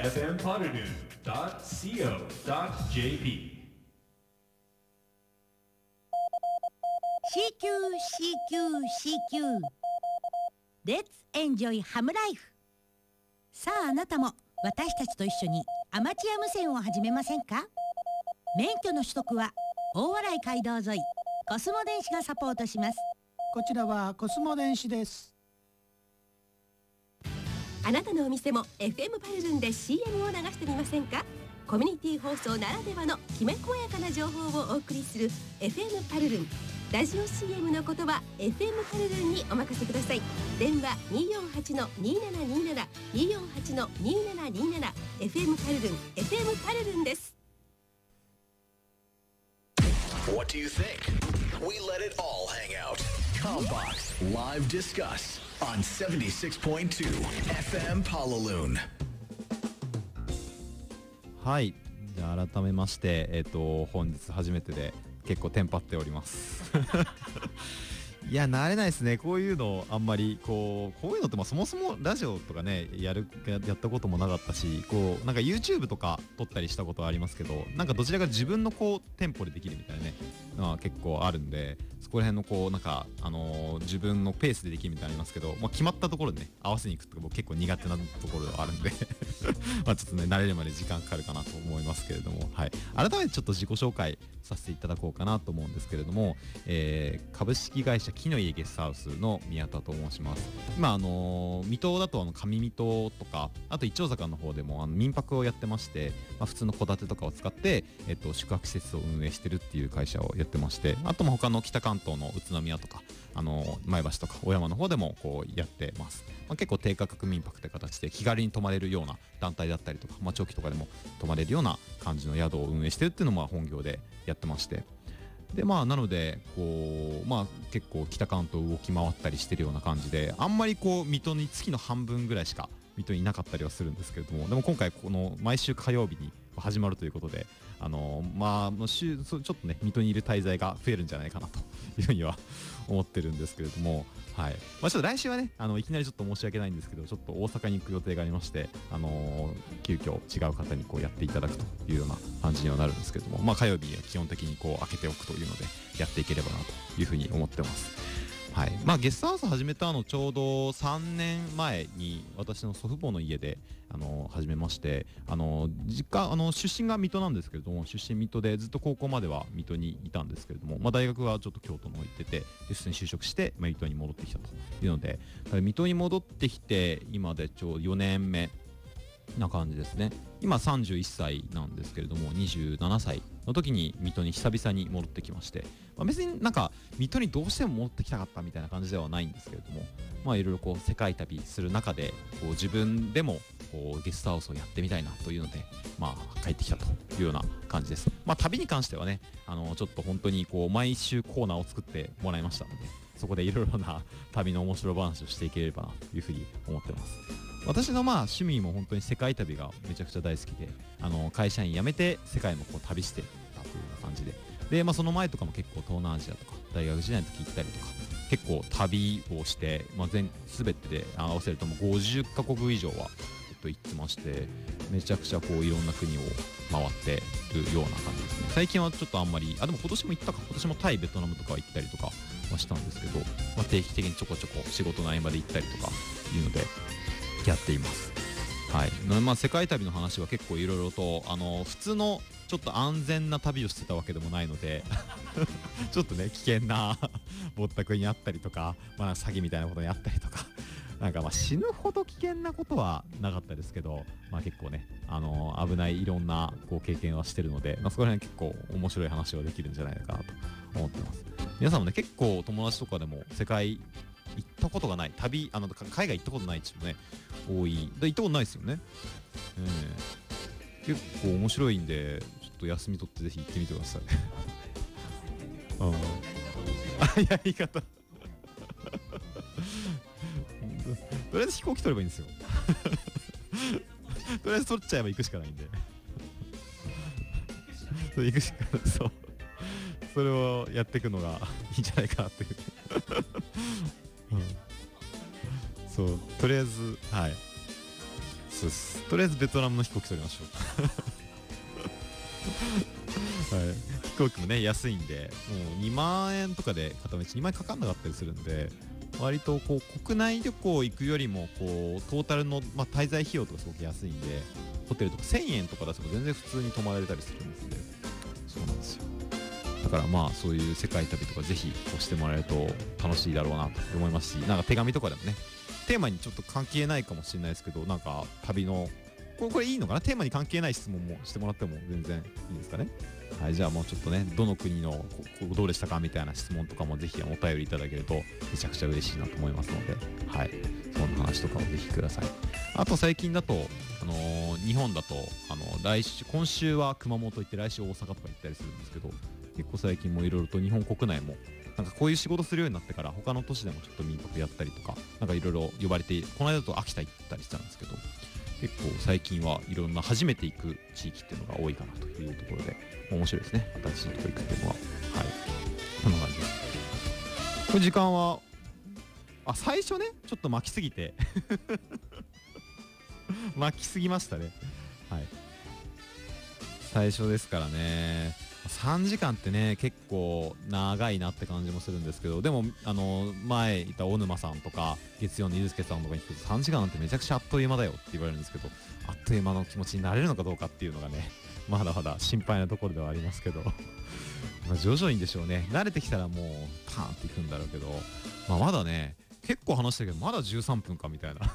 fmpotterdune.co.jp CQCQCQ Let's Enjoy Ham Life。さああなたも私たちと一緒にアマチュア無線を始めませんか？免許の取得は大洗街道沿いコスモ電子がサポートします。 こちらはコスモ電子です。 あなたのお店も FM パルルンで CM を流してみませんか？コミュニティ放送ならではのきめ細やかな情報をお送りする FM パルルン。ラジオ CM のことは FM パルルンにお任せください。電話 248-2727 248-2727 FM パルルン FM パルルンです。 What do you think? We let it all hang out. Combox Live Discuss on 76.2 FM Palaloon。 はい、じゃあ改めまして、本日初めてで結構テンパっておりますいや慣れないですね、こういうのあんまりこういうのってそもそもラジオとかねやったこともなかったし、なんか YouTube とか撮ったりしたことはありますけど、なんかどちらか自分のテンポでできるみたいなねのは結構あるんで、そこら辺のなんか自分のペースでできるみたいなのありますけど、決まったところでね合わせに行くとか僕結構苦手なところがあるんでちょっとね慣れるまで時間かかるかなと思いますけれども、はい、改めてちょっと自己紹介させていただこうかなと思うんですけれども、株式会社木の家ゲストハウスの宮田と申します。今水戸だと上水戸とか、あと一丁坂の方でも民泊をやってまして、普通の戸建てとかを使って、宿泊施設を運営してるっていう会社をやってまして、あとも他の北関東の宇都宮とか前橋とか小山の方でもやってます。結構低価格民泊って形で気軽に泊まれるような団体だったりとか、長期とかでも泊まれるような感じの宿を運営してるっていうのも本業でやってまして、でなので結構北関東動き回ったりしてるような感じで、あんまり水戸に月の半分ぐらいしか水戸にいなかったりはするんですけれども、でも今回この毎週火曜日に始まるということで、ちょっとね水戸にいる滞在が増えるんじゃないかなというふうには思ってるんですけれども、はい、ちょっと来週はねいきなりちょっと申し訳ないんですけど、ちょっと大阪に行く予定がありまして、急遽違う方にやっていただくというような感じにはなるんですけれども、火曜日は基本的に開けておくというのでやっていければなというふうに思ってます。はい、ゲストハウス始めたちょうど3年前に私の祖父母の家で始めまして、実家出身が水戸なんですけれども、出身水戸でずっと高校までは水戸にいたんですけれども、大学はちょっと京都の方行ってて、で普通に就職して、水戸に戻ってきたというので、水戸に戻ってきて今でちょうど4年目な感じですね。今31歳なんですけれども、27歳の時に水戸に久々に戻ってきまして、別になんか水戸にどうしても戻ってきたかったみたいな感じではないんですけれども、いろいろ世界旅する中で自分でもゲストハウスをやってみたいなというので、帰ってきたというような感じです。旅に関してはねちょっと本当に毎週コーナーを作ってもらいましたので、そこでいろいろな旅の面白話をしていければなというふうに思ってます。私の趣味も本当に世界旅がめちゃくちゃ大好きで、会社員辞めて世界も旅してたというような感じで、その前とかも結構東南アジアとか大学時代の時行ったりとか結構旅をして、全てで合わせるともう50カ国以上は行ってまして、めちゃくちゃいろんな国を回ってるような感じですね。最近はちょっとあんまりでも今年も行ったか、今年もタイベトナムとか行ったりとかはしたんですけど、定期的にちょこちょこ仕事の合間で行ったりとかいうのでやっています。はい、世界旅の話は結構いろいろと普通のちょっと安全な旅をしてたわけでもないのでちょっとね危険なぼったくりにあったりとか、詐欺みたいなことにあったりとかなんか死ぬほど危険なことはなかったですけど、結構ね危ないいろんな経験はしてるので、そこら辺結構面白い話はできるんじゃないかなと思ってます。皆さんもね結構友達とかでも世界行ったことがない旅海外行ったことない人ね多いで、行ったことないですよね。結構面白いんでちょっと休み取ってぜひ行ってみてくださいいや言い方とりあえず飛行機取ればいいんですよとりあえず取っちゃえば行くしかないんで行くしかそうそれをやっていくのがいいんじゃないかなっていうそうとりあえずはいそうです。とりあえずベトナムの飛行機取りましょう。はい、飛行機もね安いんで、もう2万円とかで片道2万円かかんなかったりするんで、割とこう国内旅行行くよりもこうトータルの、滞在費用とかすごく安いんで、ホテルとか1000円とか出せば全然普通に泊まれたりするんですね。そうなんですよ。だからそういう世界旅とかぜひこうしてもらえると楽しいだろうなと思いますし、なんか手紙とかでもね、テーマにちょっと関係ないかもしれないですけど、なんか旅のこれいいのかな、テーマに関係ない質問もしてもらっても全然いいですかね。はい、じゃあもうちょっとね、どの国のどうでしたかみたいな質問とかもぜひお便りいただけるとめちゃくちゃ嬉しいなと思いますので、はい、そんな話とかをぜひください。あと最近だと、日本だと今週は熊本行って来週大阪とか行ったりするんですけど、結構最近もいろいろと日本国内もなんかこういう仕事するようになってから他の都市でもちょっと民泊やったりとか、なんかいろいろ呼ばれて、この間だと秋田行ったりしたんですけど、結構最近はいろんな初めて行く地域っていうのが多いかなというところで面白いですね。新しいところ行くっていうのは。はい、こんな感じです。これ時間は最初ねちょっと巻きすぎて巻きすぎましたね。はい、最初ですからね、3時間ってね結構長いなって感じもするんですけど、でも前いた小沼さんとか月曜のゆうすけさんとかに聞くと3時間なんてめちゃくちゃあっという間だよって言われるんですけど、あっという間の気持ちになれるのかどうかっていうのがねまだまだ心配なところではありますけど徐々にでしょうね。慣れてきたらもうパーンっていくんだろうけど、まだね結構話したけどまだ13分かみたいな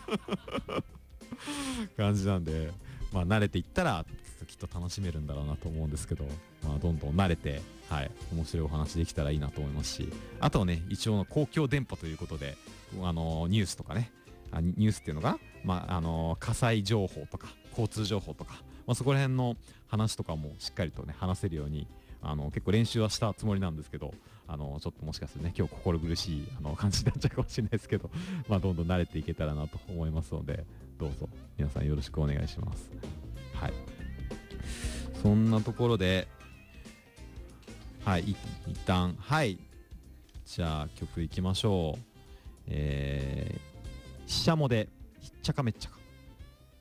感じなんで、慣れていったらきっと楽しめるんだろうなと思うんですけど、どんどん慣れて、はい、面白いお話できたらいいなと思いますし、あとはね一応の公共電波ということでニュースとかね、ニュースっていうのが、火災情報とか交通情報とか、そこら辺の話とかもしっかりとね話せるように結構練習はしたつもりなんですけど、ちょっともしかするとね今日心苦しい感じになっちゃうかもしれないですけど、どんどん慣れていけたらなと思いますので、どうぞ皆さんよろしくお願いします。はい、そんなところで、はい、一旦、はい、じゃあ曲いきましょう。ししゃもでひっちゃかめっちゃか。